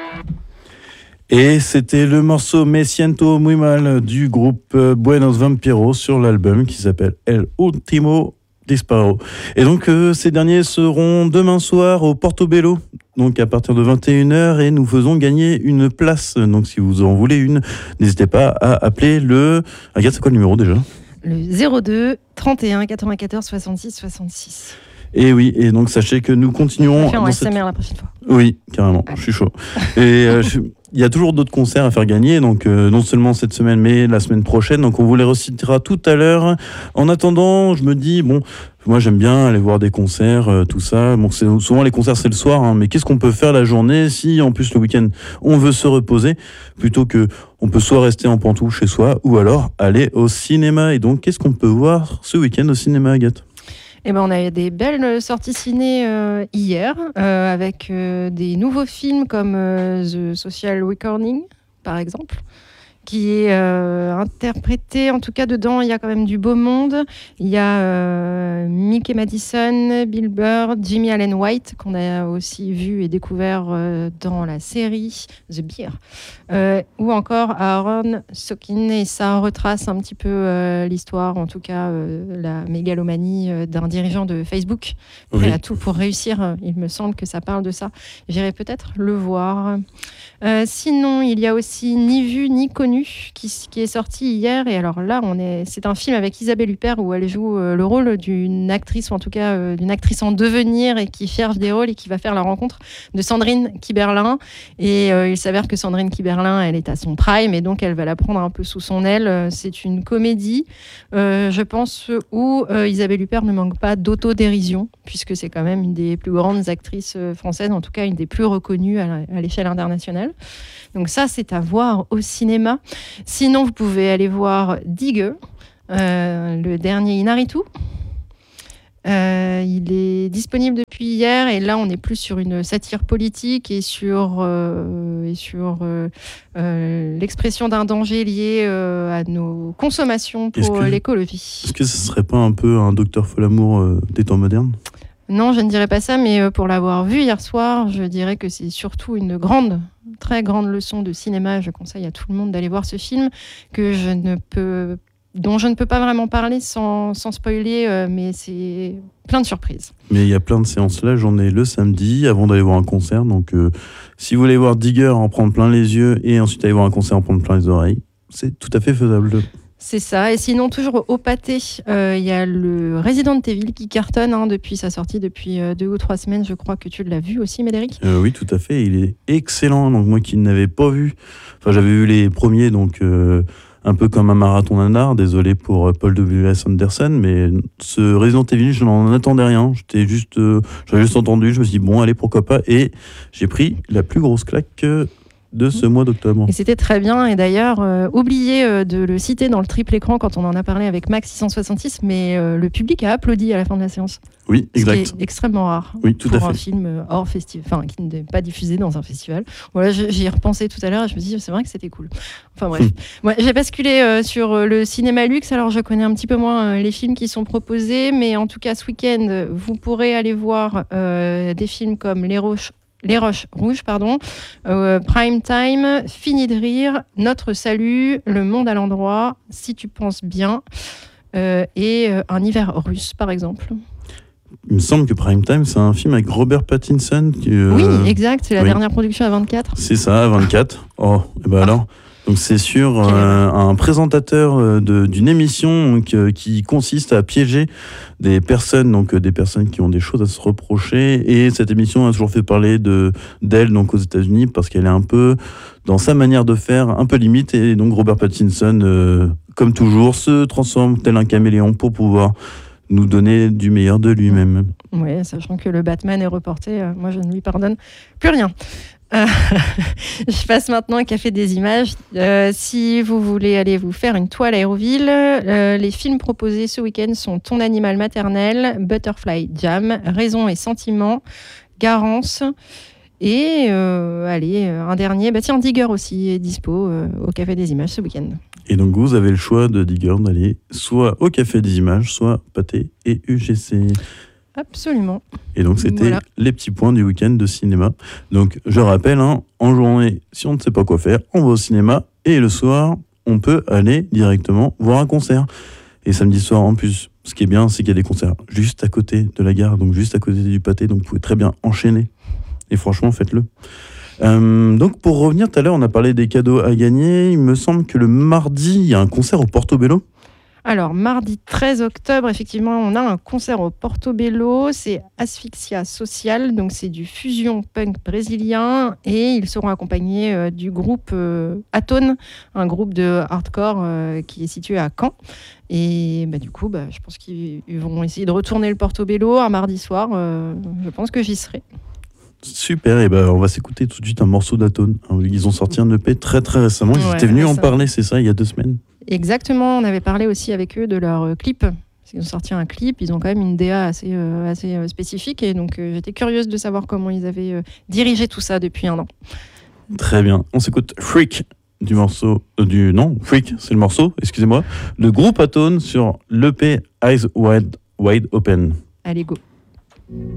Et c'était le morceau Me Siento Muy Mal du groupe Buenos Vampiros sur l'album qui s'appelle El Último Disparo. Et donc ces derniers seront demain soir au Portobello, donc à partir de 21h, et nous faisons gagner une place. Donc si vous en voulez une, n'hésitez pas à appeler le... Regarde, c'est quoi le numéro déjà ? Le 02 31 94 66 66. Et oui, et donc sachez que nous continuons... On va faire un SMR la prochaine fois. Oui, carrément, je suis chaud. Et il y a toujours d'autres concerts à faire gagner, donc non seulement cette semaine, mais la semaine prochaine. Donc on vous les recitera tout à l'heure. En attendant, je me dis, bon, moi j'aime bien aller voir des concerts, tout ça. Bon, souvent les concerts c'est le soir, hein, mais qu'est-ce qu'on peut faire la journée si en plus le week-end on veut se reposer, plutôt que on peut soit rester en pantoufle chez soi, ou alors aller au cinéma. Et donc qu'est-ce qu'on peut voir ce week-end au cinéma, Agathe ? Eh ben, on a eu des belles sorties ciné hier, avec des nouveaux films comme The Social Recording, par exemple, qui est interprété, en tout cas dedans, il y a quand même du beau monde. Il y a Mickey Madison, Bill Burr, Jimmy Allen White, qu'on a aussi vu et découvert dans la série The Bear, ou encore Aaron Sorkin, et ça retrace un petit peu l'histoire, en tout cas la mégalomanie d'un dirigeant de Facebook, prêt à tout pour réussir. Il me semble que ça parle de ça. J'irai peut-être le voir. Sinon, il y a aussi Ni vu ni connu qui est sorti hier. Et alors là, c'est un film avec Isabelle Huppert où elle joue le rôle d'une actrice, ou en tout cas d'une actrice en devenir, et qui cherche des rôles et qui va faire la rencontre de Sandrine Kiberlin. Et il s'avère que Sandrine Kiberlin, elle est à son prime, et donc elle va la prendre un peu sous son aile. C'est une comédie, je pense, où Isabelle Huppert ne manque pas d'autodérision, puisque c'est quand même une des plus grandes actrices françaises, en tout cas une des plus reconnues à l'échelle internationale. Donc ça, c'est à voir au cinéma. Sinon, vous pouvez aller voir Digger, le dernier Inaritu. Il est disponible depuis hier, et là, on est plus sur une satire politique et sur l'expression d'un danger lié à nos consommations pour l'écologie. Est-ce que ce serait pas un peu un Docteur Folamour des temps modernes ? Non, je ne dirais pas ça, mais pour l'avoir vu hier soir, je dirais que c'est surtout une très grande leçon de cinéma. Je conseille à tout le monde d'aller voir ce film, dont je ne peux pas vraiment parler sans spoiler, mais c'est plein de surprises. Mais il y a plein de séances là, j'en ai le samedi avant d'aller voir un concert. Donc si vous voulez voir Digger, en prendre plein les yeux, et ensuite aller voir un concert, en prendre plein les oreilles, c'est tout à fait faisable. C'est ça. Et sinon, toujours au pâté, il y a le Resident Evil qui cartonne depuis sa sortie, depuis 2 ou 3 semaines. Je crois que tu l'as vu aussi, Médéric. Oui, tout à fait. Il est excellent. Donc moi qui ne l'avais pas vu, enfin j'avais vu les premiers, donc un peu comme un marathon nanar. Désolé pour Paul W.S. Anderson, mais ce Resident Evil, je n'en attendais rien. J'avais juste entendu. Je me suis dit bon, allez, pourquoi pas. Et j'ai pris la plus grosse claque de ce mois d'octobre. Et c'était très bien. Et d'ailleurs, oublié de le citer dans le triple écran quand on en a parlé avec Max 666, mais le public a applaudi à la fin de la séance. Oui, exact. Ce qui est extrêmement rare. Oui, tout à fait. Pour un film hors festival, enfin qui n'est pas diffusé dans un festival. Voilà, j'y ai repensé tout à l'heure et je me dis c'est vrai que c'était cool. Enfin bref. Ouais, j'ai basculé sur le cinéma luxe. Alors je connais un petit peu moins les films qui sont proposés, mais en tout cas ce week-end, vous pourrez aller voir des films comme Les Roches Rouges, Prime Time, Fini de rire, Notre salut, Le monde à l'endroit, Si tu penses bien, et Un hiver russe, par exemple. Il me semble que Prime Time, c'est un film avec Robert Pattinson. Oui, exact, c'est la dernière production à 24. C'est ça, à 24. Oh, et ben alors. Donc c'est sur un présentateur d'une émission qui consiste à piéger des personnes, donc des personnes qui ont des choses à se reprocher. Et cette émission a toujours fait parler d'elle donc aux États-Unis parce qu'elle est un peu dans sa manière de faire un peu limite. Et donc Robert Pattinson, comme toujours, se transforme tel un caméléon pour pouvoir nous donner du meilleur de lui-même. Oui, sachant que le Batman est reporté, moi je ne lui pardonne plus rien. Je passe maintenant au Café des Images. Si vous voulez aller vous faire une toile aéroville, les films proposés ce week-end sont Ton animal maternel, Butterfly Jam, Raison et sentiment, Garance et un dernier. Tiens, Digger aussi est dispo au Café des Images ce week-end. Et donc vous avez le choix de Digger d'aller soit au Café des Images, soit Pathé et UGC. Absolument. Et donc, c'était les petits points du week-end de cinéma. Donc, je rappelle, en journée, si on ne sait pas quoi faire, on va au cinéma. Et le soir, on peut aller directement voir un concert. Et samedi soir, en plus, ce qui est bien, c'est qu'il y a des concerts juste à côté de la gare, donc juste à côté du pâté. Donc, vous pouvez très bien enchaîner. Et franchement, faites-le. Donc, pour revenir, tout à l'heure, on a parlé des cadeaux à gagner. Il me semble que le mardi, il y a un concert au Portobello. Alors, mardi 13 octobre, effectivement, on a un concert au Portobello. C'est Asphyxia Social, donc c'est du fusion punk brésilien. Et ils seront accompagnés du groupe Atone, un groupe de hardcore qui est situé à Caen. Et du coup, je pense qu'ils vont essayer de retourner le Portobello un mardi soir. Je pense que j'y serai. Super, et on va s'écouter tout de suite un morceau d'Atone. Ils ont sorti un EP très très récemment. Ils étaient venus en parler, c'est ça, il y a 2 semaines. Exactement, on avait parlé aussi avec eux de leur clip. Ils ont sorti un clip, ils ont quand même une DA assez spécifique. Et donc j'étais curieuse de savoir comment ils avaient dirigé tout ça depuis 1 an. Très bien, on s'écoute Freak du morceau... Freak, c'est le morceau, excusez-moi. Le groupe Atone sur l'EP Eyes Wide Open. Allez, go.